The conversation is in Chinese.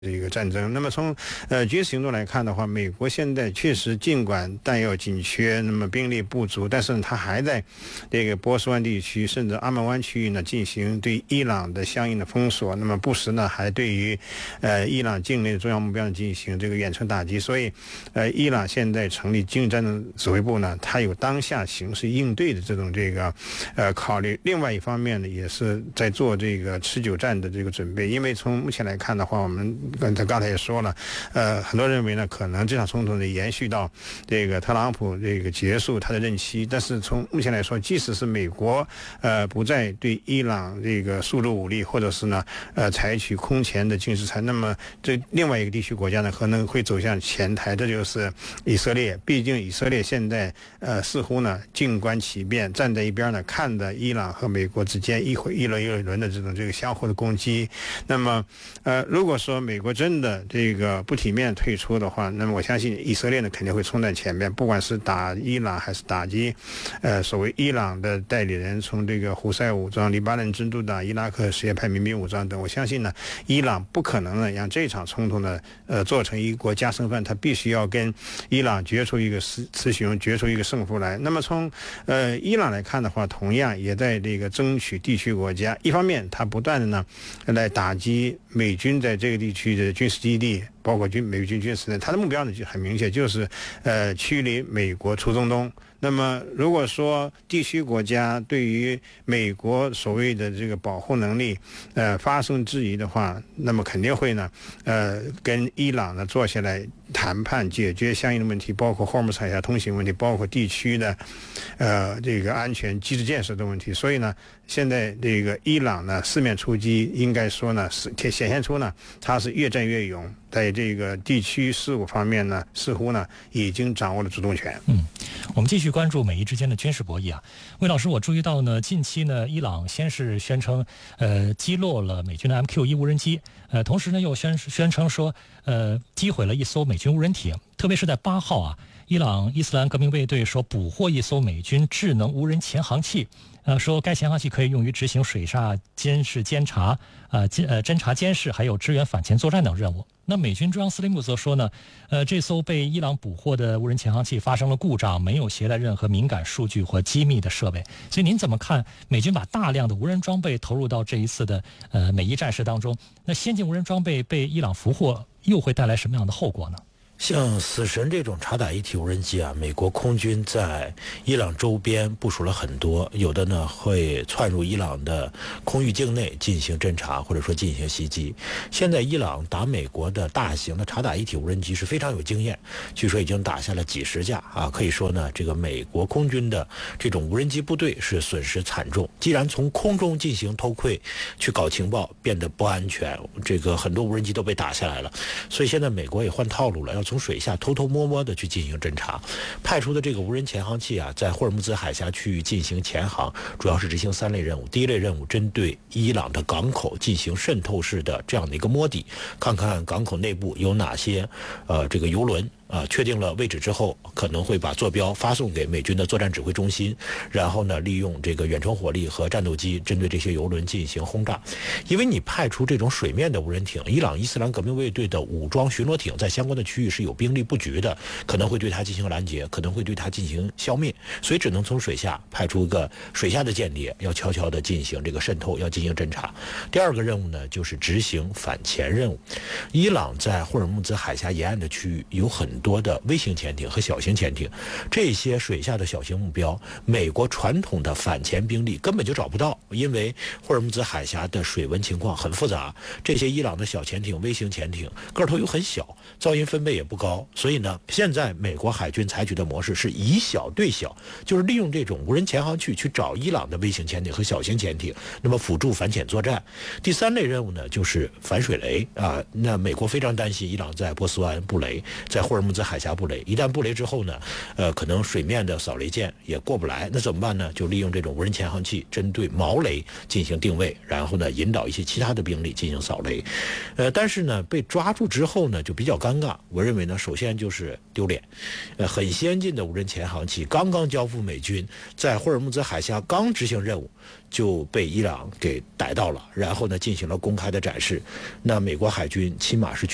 这个战争。那么从军事行动来看的话，美国现在确实尽管弹药紧缺，那么兵力不足，但是它还在这个波斯湾地区甚至阿曼湾区域呢进行对伊朗的相应的封锁，那么不时呢还对于伊朗境内的重要目标进行这个远程打击。所以伊朗现在成立经济战争指挥部呢，它有当下形势应对的这种考虑。另外一方面呢，也是在做这个持久战的这个准备，因为从目前来看的话，我们刚才也说了，很多认为呢，可能这场冲突呢延续到这个特朗普这个结束他的任期。但是从目前来说，即使是美国不再对伊朗这个诉诸武力，或者是呢采取空前的军事制裁，那么这另外一个地区国家呢可能会走向前台，这就是以色列。毕竟以色列现在似乎呢静观其变，站在一边呢看着伊朗和美国之间一轮又一轮的这个相互的攻击。那么如果说美国真的这个不体面退出的话，那么我相信以色列呢肯定会冲在前面，不管是打伊朗还是打击所谓伊朗的代理人，从这个胡塞武装、黎巴嫩真主党、伊拉克什叶派民兵武装等。我相信呢，伊朗不可能呢让这场冲突呢做成一国加生饭，他必须要跟伊朗决出一个雌雄，决出一个胜负来。那么从伊朗来看的话，同样也在这个争取地区国家，一方面他不断的呢来打击美军在这个地区的军事基地，包括美军军事，他的目标呢就很明确，就是驱离美国出中东。那么如果说地区国家对于美国所谓的这个保护能力发生质疑的话，那么肯定会呢跟伊朗呢坐下来谈判，解决相应的问题，包括霍尔木兹海峡通行问题，包括地区的这个安全机制建设的问题。所以呢，现在这个伊朗呢四面出击，应该说呢是显现出呢它是越战越勇，在这个地区事务方面呢似乎呢已经掌握了主动权。 我们继续关注美伊之间的军事博弈啊。魏老师，我注意到呢，近期呢，伊朗先是宣称击落了美军的 MQ-1无人机，同时呢又宣称说击毁了一艘美军无人艇。特别是在8号啊，伊朗伊斯兰革命卫队说捕获一艘美军智能无人潜航器，说该潜航器可以用于执行水下监视、侦察、侦察监视，还有支援反潜作战等任务。那美军中央司令部则说呢，这艘被伊朗捕获的无人潜航器发生了故障，没有携带任何敏感数据或机密的设备。所以您怎么看美军把大量的无人装备投入到这一次的美伊战事当中？那先进无人装备被伊朗俘获，又会带来什么样的后果呢？ 像死神这种察打一体无人机啊，美国空军在伊朗周边部署了很多，有的呢会窜入伊朗的空域境内进行侦察，或者说进行袭击。现在伊朗打美国的大型的察打一体无人机是非常有经验，据说已经打下了几十架啊，可以说呢，这个美国空军的这种无人机部队是损失惨重。既然从空中进行偷窥去搞情报变得不安全，这个很多无人机都被打下来了，所以现在美国也换套路了，要从水下偷偷摸摸的去进行侦察，派出的这个无人潜航器啊，在霍尔木兹海峡区域进行潜航，主要是执行3类任务。第一类任务，针对伊朗的港口进行渗透式的这样的一个摸底，看看港口内部有哪些这个油轮。确定了位置之后，可能会把坐标发送给美军的作战指挥中心，然后呢，利用这个远程火力和战斗机针对这些油轮进行轰炸。因为你派出这种水面的无人艇，伊朗伊斯兰革命卫队的武装巡逻艇在相关的区域是有兵力布局的，可能会对它进行拦截，可能会对它进行消灭，所以只能从水下派出一个水下的间谍，要悄悄地进行这个渗透，要进行侦察。第二个任务呢，就是执行反潜任务。伊朗在霍尔木兹海峡沿岸的区域有很多的微型潜艇和小型潜艇，这些水下的小型目标，美国传统的反潜兵力根本就找不到，因为霍尔木兹海峡的水文情况很复杂，这些伊朗的小潜艇、微型潜艇个头又很小，噪音分贝也不高，所以呢，现在美国海军采取的模式是以小对小，就是利用这种无人潜航器去找伊朗的微型潜艇和小型潜艇，那么辅助反潜作战。第3类任务呢，就是反水雷啊。那美国非常担心伊朗在波斯湾布雷，在霍尔木兹海峡布雷，一旦布雷之后呢，可能水面的扫雷舰也过不来，那怎么办呢？就利用这种无人潜航器针对锚雷进行定位，然后呢引导一些其他的兵力进行扫雷。但是呢被抓住之后呢就比较尴尬，我认为呢首先就是丢脸，很先进的无人潜航器刚刚交付美军，在霍尔木兹海峡刚执行任务就被伊朗给逮到了，然后呢进行了公开的展示，那美国海军起码是